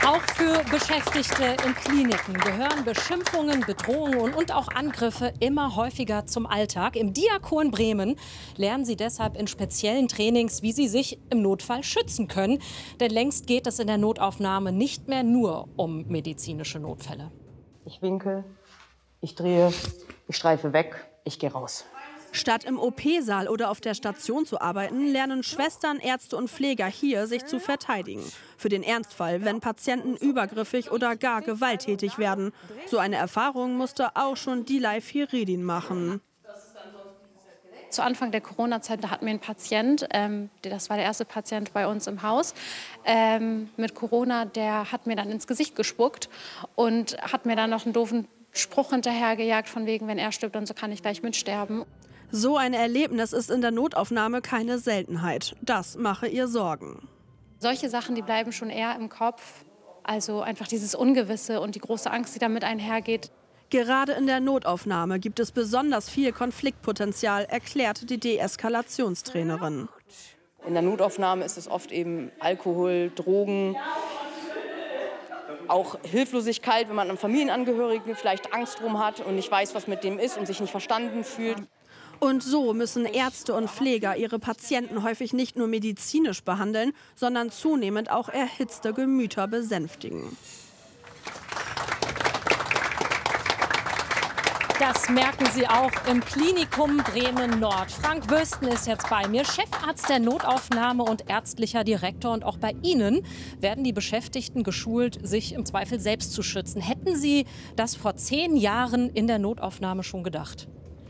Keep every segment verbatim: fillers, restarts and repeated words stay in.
Auch für Beschäftigte in Kliniken gehören Beschimpfungen, Bedrohungen und auch Angriffe immer häufiger zum Alltag. Im Diakon Bremen lernen sie deshalb in speziellen Trainings, wie sie sich im Notfall schützen können. Denn längst geht es in der Notaufnahme nicht mehr nur um medizinische Notfälle. Ich winke, ich drehe, ich streife weg, ich gehe raus. Statt im O P-Saal oder auf der Station zu arbeiten, lernen Schwestern, Ärzte und Pfleger hier, sich zu verteidigen. Für den Ernstfall, wenn Patienten übergriffig oder gar gewalttätig werden. So eine Erfahrung musste auch schon Dilay Firidin machen. Zu Anfang der Corona-Zeit, da hatten wir einen Patient, ähm, das war der erste Patient bei uns im Haus, ähm, mit Corona, der hat mir dann ins Gesicht gespuckt und hat mir dann noch einen doofen Spruch hinterhergejagt, von wegen, wenn er stirbt, dann so kann ich gleich mitsterben. So ein Erlebnis ist in der Notaufnahme keine Seltenheit. Das mache ihr Sorgen. Solche Sachen, die bleiben schon eher im Kopf. Also einfach dieses Ungewisse und die große Angst, die damit einhergeht. Gerade in der Notaufnahme gibt es besonders viel Konfliktpotenzial, erklärt die Deeskalationstrainerin. In der Notaufnahme ist es oft eben Alkohol, Drogen, auch Hilflosigkeit, wenn man einen Familienangehörigen vielleicht Angst drum hat und nicht weiß, was mit dem ist und sich nicht verstanden fühlt. Und so müssen Ärzte und Pfleger ihre Patienten häufig nicht nur medizinisch behandeln, sondern zunehmend auch erhitzte Gemüter besänftigen. Das merken Sie auch im Klinikum Bremen Nord. Frank Wüsten ist jetzt bei mir, Chefarzt der Notaufnahme und ärztlicher Direktor. Und auch bei Ihnen werden die Beschäftigten geschult, sich im Zweifel selbst zu schützen. Hätten Sie das vor zehn Jahren in der Notaufnahme schon gedacht?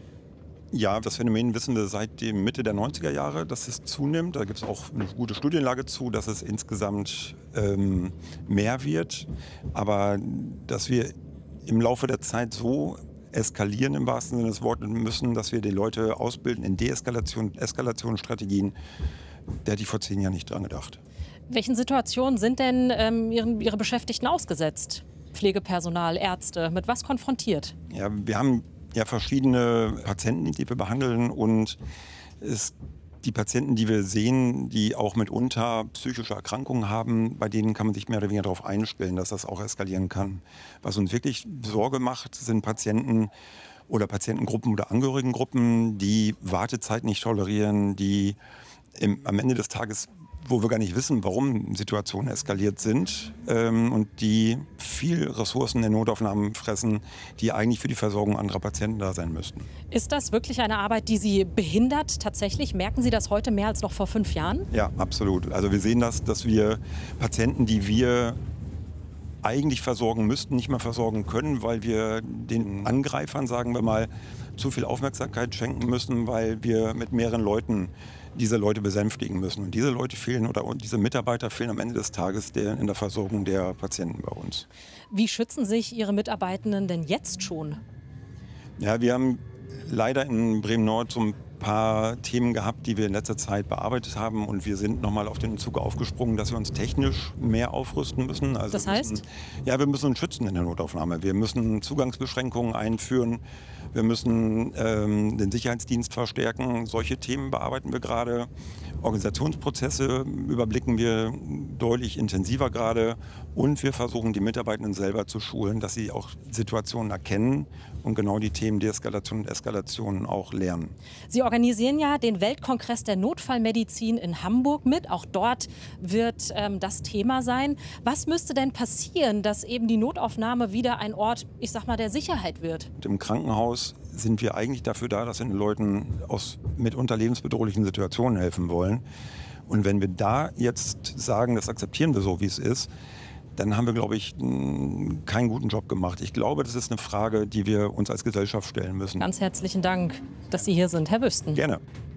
Ja, das Phänomen wissen wir seit der Mitte der neunziger Jahre, dass es zunimmt. Da gibt es auch eine gute Studienlage zu, dass es insgesamt ähm, mehr wird. Aber dass wir im Laufe der Zeit so eskalieren im wahrsten Sinne des Wortes müssen, dass wir die Leute ausbilden in Deeskalation, Eskalationsstrategien, da hätte ich vor zehn Jahren nicht dran gedacht. Welchen Situationen sind denn ähm, Ihren, Ihre Beschäftigten ausgesetzt? Pflegepersonal, Ärzte, mit was konfrontiert? Ja, wir haben ja verschiedene Patienten, die wir behandeln, und es, die Patienten, die wir sehen, die auch mitunter psychische Erkrankungen haben, bei denen kann man sich mehr oder weniger darauf einstellen, dass das auch eskalieren kann. Was uns wirklich Sorge macht, sind Patienten oder Patientengruppen oder Angehörigengruppen, die Wartezeit nicht tolerieren, die im, am Ende des Tages, wo wir gar nicht wissen, warum Situationen eskaliert sind, ähm, und die viel Ressourcen in Notaufnahmen fressen, die eigentlich für die Versorgung anderer Patienten da sein müssten. Ist das wirklich eine Arbeit, die Sie behindert tatsächlich? Merken Sie das heute mehr als noch vor fünf Jahren? Ja, absolut. Also wir sehen das, dass wir Patienten, die wir eigentlich versorgen müssten, nicht mehr versorgen können, weil wir den Angreifern, sagen wir mal, zu viel Aufmerksamkeit schenken müssen, weil wir mit mehreren Leuten diese Leute besänftigen müssen. Und diese Leute fehlen oder diese Mitarbeiter fehlen am Ende des Tages der, in der Versorgung der Patienten bei uns. Wie schützen sich Ihre Mitarbeitenden denn jetzt schon? Ja, wir haben leider in Bremen Nord so ein paar Themen gehabt, die wir in letzter Zeit bearbeitet haben. Und wir sind nochmal auf den Zug aufgesprungen, dass wir uns technisch mehr aufrüsten müssen. Also das heißt? Müssen, ja, wir müssen uns schützen in der Notaufnahme. Wir müssen Zugangsbeschränkungen einführen. Wir müssen ähm, den Sicherheitsdienst verstärken. Solche Themen bearbeiten wir gerade. Organisationsprozesse überblicken wir deutlich intensiver gerade. Und wir versuchen, die Mitarbeitenden selber zu schulen, dass sie auch Situationen erkennen und genau die Themen Deeskalation und Eskalation auch lernen. Sie organisieren ja den Weltkongress der Notfallmedizin in Hamburg mit. Auch dort wird ähm, das Thema sein. Was müsste denn passieren, dass eben die Notaufnahme wieder ein Ort, ich sag mal, der Sicherheit wird? Im Krankenhaus sind wir eigentlich dafür da, dass wir den Leuten aus mitunter lebensbedrohlichen Situationen helfen wollen. Und wenn wir da jetzt sagen, das akzeptieren wir so, wie es ist, dann haben wir, glaube ich, keinen guten Job gemacht. Ich glaube, das ist eine Frage, die wir uns als Gesellschaft stellen müssen. Ganz herzlichen Dank, dass Sie hier sind, Herr Wüsten. Gerne.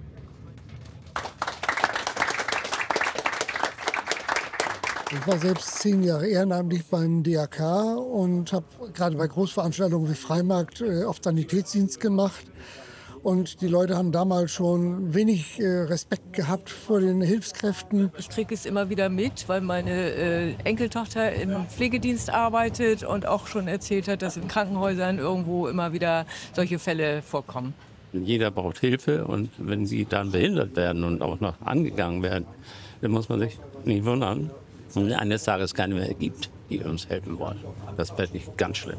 Ich war selbst zehn Jahre ehrenamtlich beim D A K und habe gerade bei Großveranstaltungen wie Freimarkt äh, oft Sanitätsdienst gemacht. Und die Leute haben damals schon wenig äh, Respekt gehabt vor den Hilfskräften. Ich kriege es immer wieder mit, weil meine äh, Enkeltochter im Pflegedienst arbeitet und auch schon erzählt hat, dass in Krankenhäusern irgendwo immer wieder solche Fälle vorkommen. Jeder braucht Hilfe, und wenn sie dann behindert werden und auch noch angegangen werden, dann muss man sich nicht wundern, wenn es eines Tages keine mehr gibt. die uns helfen wollen. Das wäre nicht ganz schlimm.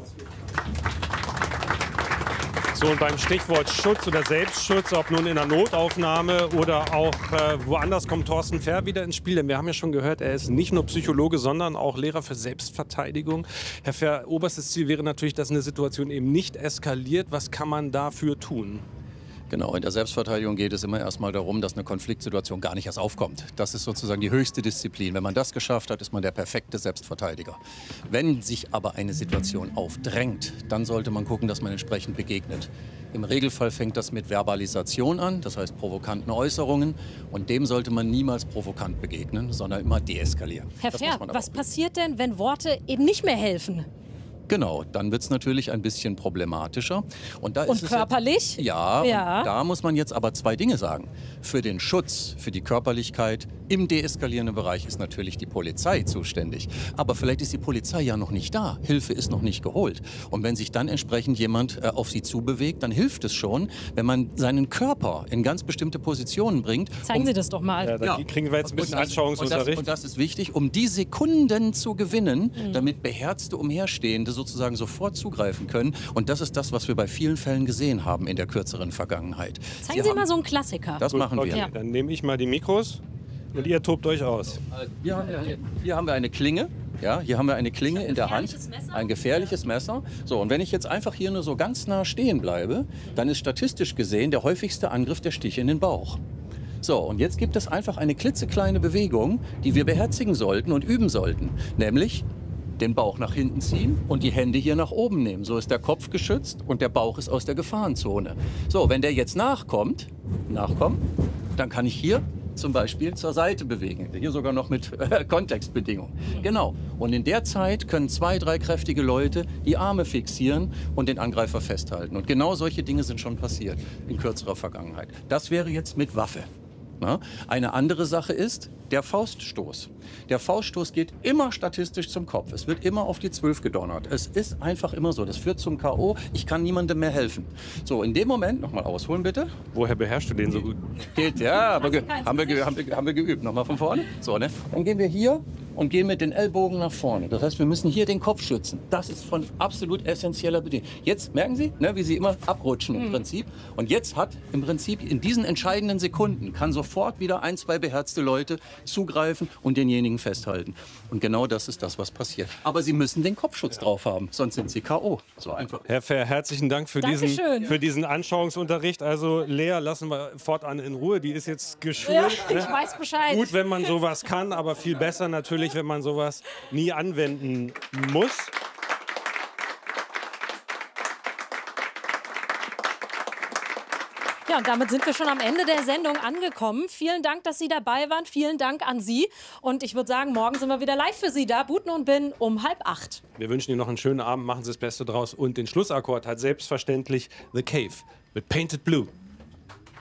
So, und beim Stichwort Schutz oder Selbstschutz, ob nun in der Notaufnahme oder auch äh, woanders, kommt Thorsten Fehr wieder ins Spiel. Denn wir haben ja schon gehört, er ist nicht nur Psychologe, sondern auch Lehrer für Selbstverteidigung. Herr Fehr, oberstes Ziel wäre natürlich, dass eine Situation eben nicht eskaliert. Was kann man dafür tun? Genau, in der Selbstverteidigung geht es immer erstmal darum, dass eine Konfliktsituation gar nicht erst aufkommt. Das ist sozusagen die höchste Disziplin. Wenn man das geschafft hat, ist man der perfekte Selbstverteidiger. Wenn sich aber eine Situation aufdrängt, dann sollte man gucken, dass man entsprechend begegnet. Im Regelfall fängt das mit Verbalisation an, das heißt provokanten Äußerungen. Und dem sollte man niemals provokant begegnen, sondern immer deeskalieren. Herr Fehr, was passiert denn, wenn Worte eben nicht mehr helfen? Genau, dann wird es natürlich ein bisschen problematischer. Und, da und ist es körperlich? Jetzt, ja, ja. Und da muss man jetzt aber zwei Dinge sagen. Für den Schutz, für die Körperlichkeit im deeskalierenden Bereich ist natürlich die Polizei zuständig. Aber vielleicht ist die Polizei ja noch nicht da. Hilfe ist noch nicht geholt. Und wenn sich dann entsprechend jemand äh, auf sie zubewegt, dann hilft es schon, wenn man seinen Körper in ganz bestimmte Positionen bringt. Zeigen um, Sie das doch mal. Ja, da ja. kriegen wir jetzt ein bisschen Anschauungsunterricht. Und das, und das ist wichtig, um die Sekunden zu gewinnen, mhm. damit beherzte Umherstehende sozusagen sofort zugreifen können. Und das ist das, was wir bei vielen Fällen gesehen haben in der kürzeren Vergangenheit. Zeigen Sie, Sie mal so einen Klassiker. Das Gut, machen wir. Okay, ja. Dann nehme ich mal die Mikros und ihr tobt euch aus. Hier haben wir, hier haben wir eine Klinge. Ja, hier haben wir eine Klinge in der Hand, Messer? ein gefährliches Messer. So, und wenn ich jetzt einfach hier nur so ganz nah stehen bleibe, dann ist statistisch gesehen der häufigste Angriff der Stich in den Bauch. So, und jetzt gibt es einfach eine klitzekleine Bewegung, die wir beherzigen sollten und üben sollten, nämlich den Bauch nach hinten ziehen und die Hände hier nach oben nehmen. So ist der Kopf geschützt und der Bauch ist aus der Gefahrenzone. So, wenn der jetzt nachkommt, nachkommt, dann kann ich hier zum Beispiel zur Seite bewegen. Hier sogar noch mit äh, Kontextbedingungen. Genau. Und in der Zeit können zwei, drei kräftige Leute die Arme fixieren und den Angreifer festhalten. Und genau solche Dinge sind schon passiert in kürzerer Vergangenheit. Das wäre jetzt mit Waffe. Na? Eine andere Sache ist der Fauststoß. Der Fauststoß geht immer statistisch zum Kopf. Es wird immer auf die zwölf gedonnert. Es ist einfach immer so. Das führt zum K O. Ich kann niemandem mehr helfen. So, in dem Moment, nochmal ausholen bitte. Woher beherrschst du den so gut? Geht, ja, aber ge haben, wir haben, wir, haben wir geübt. Nochmal von vorne. So, ne? Dann gehen wir hier und gehen mit den Ellbogen nach vorne. Das heißt, wir müssen hier den Kopf schützen. Das ist von absolut essentieller Bedeutung. Jetzt merken Sie, ne, wie Sie immer abrutschen im mhm. Prinzip. Und jetzt hat im Prinzip in diesen entscheidenden Sekunden kann sofort wieder ein, zwei beherzte Leute zugreifen und denjenigen festhalten. Und genau das ist das, was passiert. Aber Sie müssen den Kopfschutz drauf haben, sonst sind Sie K O. So einfach. Herr Fehr, herzlichen Dank für diesen, für diesen Anschauungsunterricht. Also Lea lassen wir fortan in Ruhe. Die ist jetzt geschult. Ja, ich ne? weiß Bescheid. Gut, wenn man sowas kann, aber viel besser natürlich, wenn man sowas nie anwenden muss. Ja, und damit sind wir schon am Ende der Sendung angekommen. Vielen Dank, dass Sie dabei waren. Vielen Dank an Sie. Und ich würde sagen, morgen sind wir wieder live für Sie da. Buten und Bin um halb acht. Wir wünschen Ihnen noch einen schönen Abend. Machen Sie das Beste draus. Und den Schlussakkord hat selbstverständlich The Cave mit Painted Blue.